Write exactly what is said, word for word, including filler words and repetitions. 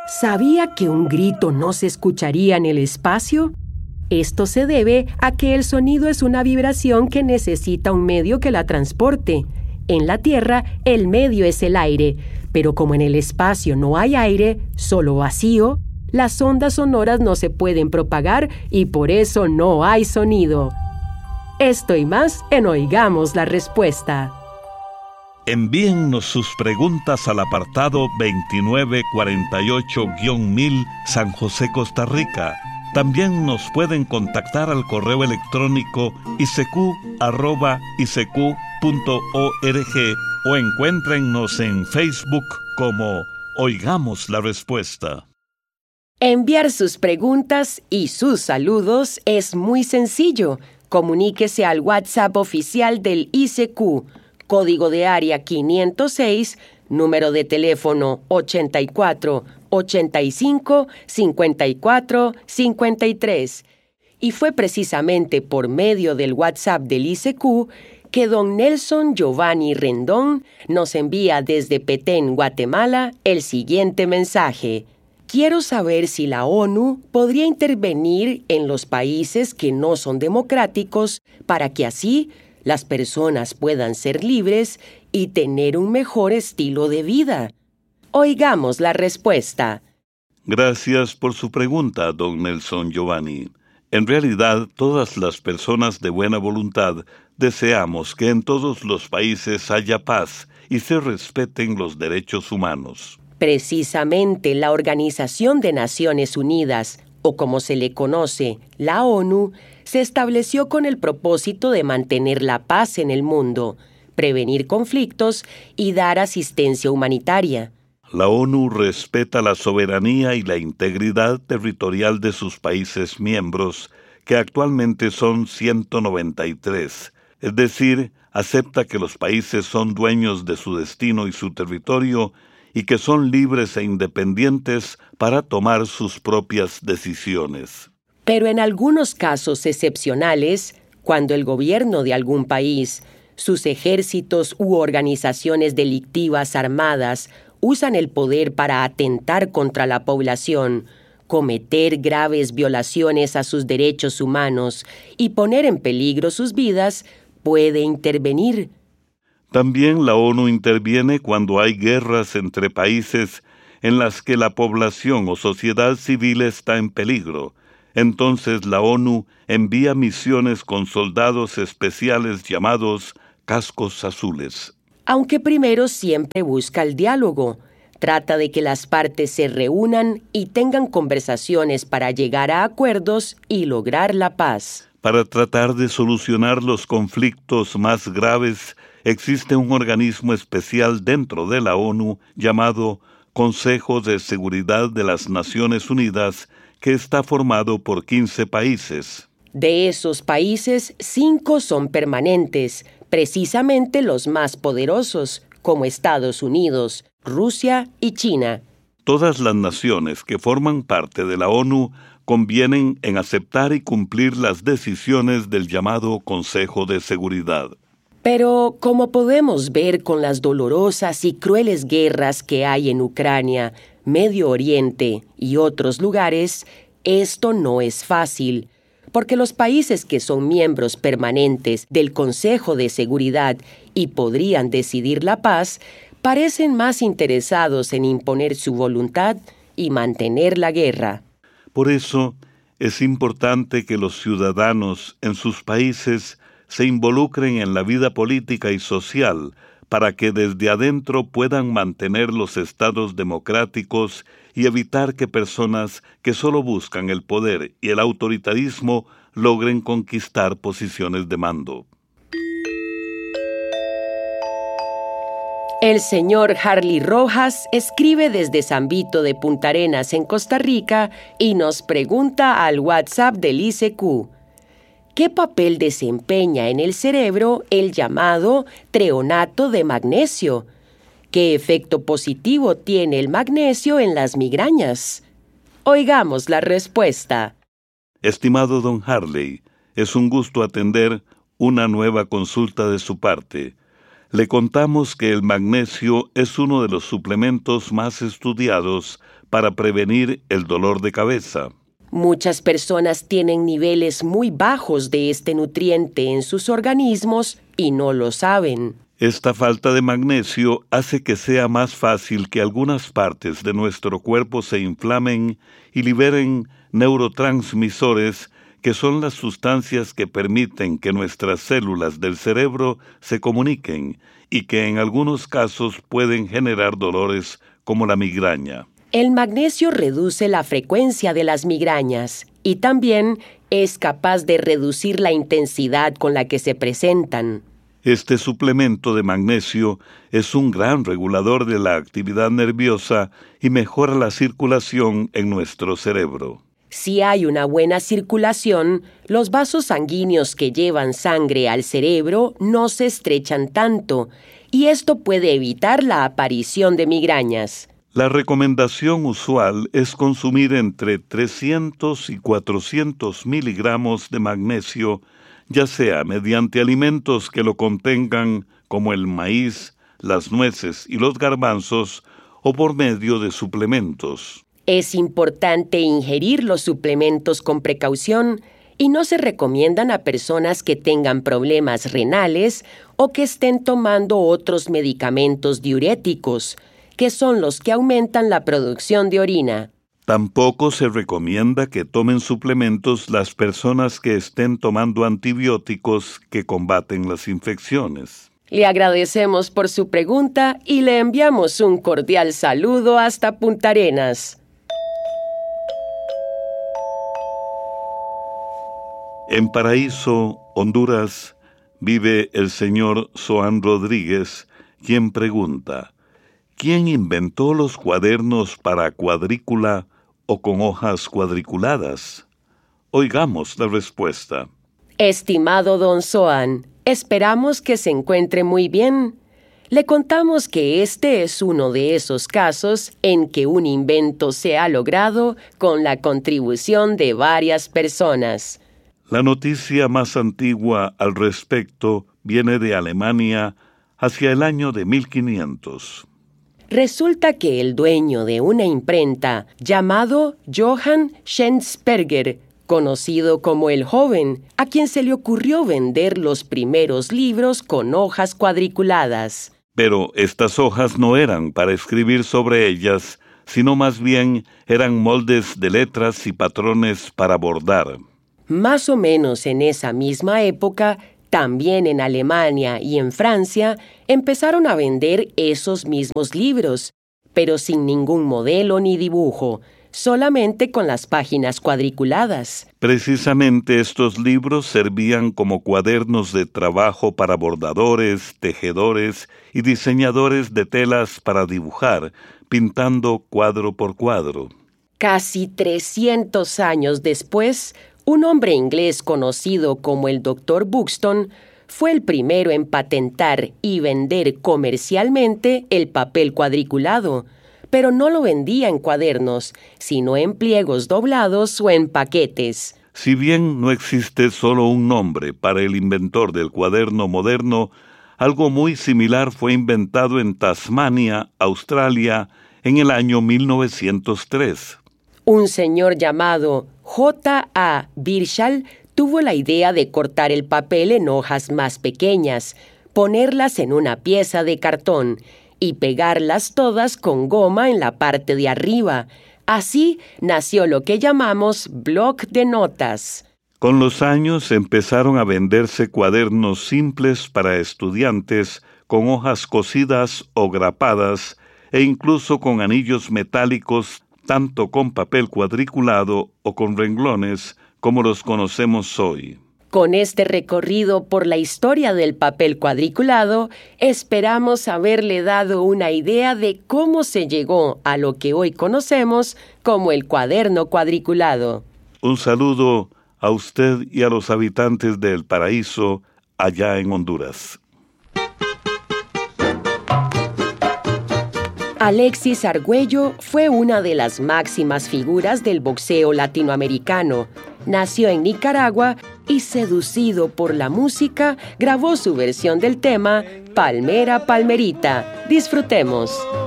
¿Sabía que un grito no se escucharía en el espacio? Esto se debe a que el sonido es una vibración que necesita un medio que la transporte. En la Tierra, el medio es el aire, pero como en el espacio no hay aire, solo vacío, las ondas sonoras no se pueden propagar y por eso no hay sonido. Esto y más en Oigamos la Respuesta. Envíennos sus preguntas al apartado veintinueve cuarenta y ocho guión mil San José, Costa Rica. También nos pueden contactar al correo electrónico i c q arroba i c q punto org o encuéntrennos en Facebook como Oigamos la Respuesta. Enviar sus preguntas y sus saludos es muy sencillo. Comuníquese al WhatsApp oficial del I C Q, código de área quinientos seis, número de teléfono ochenta y cuatro, ochenta y cinco, cincuenta y cuatro, cincuenta y tres. Y fue precisamente por medio del WhatsApp del I C Q que don Nelson Giovanni Rendón nos envía desde Petén, Guatemala, el siguiente mensaje. Quiero saber si la ONU podría intervenir en los países que no son democráticos para que así las personas puedan ser libres y tener un mejor estilo de vida. Oigamos la respuesta. Gracias por su pregunta, don Nelson Giovanni. En realidad, todas las personas de buena voluntad deseamos que en todos los países haya paz y se respeten los derechos humanos. Precisamente la Organización de Naciones Unidas, o como se le conoce, la ONU, se estableció con el propósito de mantener la paz en el mundo, prevenir conflictos y dar asistencia humanitaria. La ONU respeta la soberanía y la integridad territorial de sus países miembros, que actualmente son ciento noventa y tres, es decir, acepta que los países son dueños de su destino y su territorio y que son libres e independientes para tomar sus propias decisiones. Pero en algunos casos excepcionales, cuando el gobierno de algún país, sus ejércitos u organizaciones delictivas armadas usan el poder para atentar contra la población, cometer graves violaciones a sus derechos humanos y poner en peligro sus vidas, puede intervenir. También la ONU interviene cuando hay guerras entre países en las que la población o sociedad civil está en peligro. Entonces la ONU envía misiones con soldados especiales llamados cascos azules. Aunque primero siempre busca el diálogo. Trata de que las partes se reúnan y tengan conversaciones para llegar a acuerdos y lograr la paz. Para tratar de solucionar los conflictos más graves, existe un organismo especial dentro de la ONU llamado Consejo de Seguridad de las Naciones Unidas, que está formado por quince países. De esos países, cinco son permanentes, precisamente los más poderosos, como Estados Unidos, Rusia y China. Todas las naciones que forman parte de la ONU convienen en aceptar y cumplir las decisiones del llamado Consejo de Seguridad. Pero, como podemos ver con las dolorosas y crueles guerras que hay en Ucrania, Medio Oriente y otros lugares, esto no es fácil, porque los países que son miembros permanentes del Consejo de Seguridad y podrían decidir la paz, parecen más interesados en imponer su voluntad y mantener la guerra. Por eso, es importante que los ciudadanos en sus países se involucren en la vida política y social para que desde adentro puedan mantener los estados democráticos y evitar que personas que solo buscan el poder y el autoritarismo logren conquistar posiciones de mando. El señor Harley Rojas escribe desde San Vito de Punta Arenas, en Costa Rica, y nos pregunta al WhatsApp del I C Q. ¿Qué papel desempeña en el cerebro el llamado treonato de magnesio? ¿Qué efecto positivo tiene el magnesio en las migrañas? Oigamos la respuesta. Estimado don Harley, es un gusto atender una nueva consulta de su parte. Le contamos que el magnesio es uno de los suplementos más estudiados para prevenir el dolor de cabeza. Muchas personas tienen niveles muy bajos de este nutriente en sus organismos y no lo saben. Esta falta de magnesio hace que sea más fácil que algunas partes de nuestro cuerpo se inflamen y liberen neurotransmisores, que son las sustancias que permiten que nuestras células del cerebro se comuniquen y que en algunos casos pueden generar dolores como la migraña. El magnesio reduce la frecuencia de las migrañas y también es capaz de reducir la intensidad con la que se presentan. Este suplemento de magnesio es un gran regulador de la actividad nerviosa y mejora la circulación en nuestro cerebro. Si hay una buena circulación, los vasos sanguíneos que llevan sangre al cerebro no se estrechan tanto, y esto puede evitar la aparición de migrañas. La recomendación usual es consumir entre trescientos y cuatrocientos miligramos de magnesio, ya sea mediante alimentos que lo contengan, como el maíz, las nueces y los garbanzos, o por medio de suplementos. Es importante ingerir los suplementos con precaución y no se recomiendan a personas que tengan problemas renales o que estén tomando otros medicamentos diuréticos, que son los que aumentan la producción de orina. Tampoco se recomienda que tomen suplementos las personas que estén tomando antibióticos que combaten las infecciones. Le agradecemos por su pregunta y le enviamos un cordial saludo hasta Punta Arenas. En Paraíso, Honduras, vive el señor Soán Rodríguez, quien pregunta: ¿quién inventó los cuadernos para cuadrícula o con hojas cuadriculadas? Oigamos la respuesta. Estimado don Soán, esperamos que se encuentre muy bien. Le contamos que este es uno de esos casos en que un invento se ha logrado con la contribución de varias personas. La noticia más antigua al respecto viene de Alemania hacia el año de mil quinientos. Resulta que el dueño de una imprenta llamado Johann Schensperger, conocido como el Joven, a quien se le ocurrió vender los primeros libros con hojas cuadriculadas. Pero estas hojas no eran para escribir sobre ellas, sino más bien eran moldes de letras y patrones para bordar. Más o menos en esa misma época, también en Alemania y en Francia, empezaron a vender esos mismos libros, pero sin ningún modelo ni dibujo, solamente con las páginas cuadriculadas. Precisamente estos libros servían como cuadernos de trabajo para bordadores, tejedores y diseñadores de telas para dibujar, pintando cuadro por cuadro. Casi trescientos años después, un hombre inglés conocido como el doctor Buxton fue el primero en patentar y vender comercialmente el papel cuadriculado, pero no lo vendía en cuadernos, sino en pliegos doblados o en paquetes. Si bien no existe solo un nombre para el inventor del cuaderno moderno, algo muy similar fue inventado en Tasmania, Australia, en el año mil novecientos tres. Un señor llamado J A Birchall tuvo la idea de cortar el papel en hojas más pequeñas, ponerlas en una pieza de cartón y pegarlas todas con goma en la parte de arriba. Así nació lo que llamamos bloc de notas. Con los años empezaron a venderse cuadernos simples para estudiantes con hojas cosidas o grapadas e incluso con anillos metálicos, tanto con papel cuadriculado o con renglones como los conocemos hoy. Con este recorrido por la historia del papel cuadriculado, esperamos haberle dado una idea de cómo se llegó a lo que hoy conocemos como el cuaderno cuadriculado. Un saludo a usted y a los habitantes del Paraíso allá en Honduras. Alexis Argüello fue una de las máximas figuras del boxeo latinoamericano. Nació en Nicaragua y seducido por la música, grabó su versión del tema Palmera Palmerita. Disfrutemos.